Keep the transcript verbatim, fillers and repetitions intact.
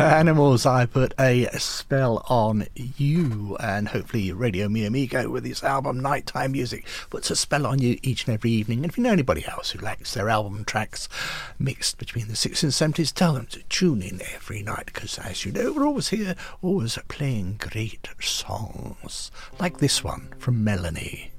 Animals, I put a spell on you, and hopefully Radio Mi Amigo with his album Nighttime Music puts a spell on you each and every evening. And if you know anybody else who likes their album tracks mixed between the sixties and seventies, tell them to tune in every night, because as you know, we're always here, always playing great songs like this one from Melanie.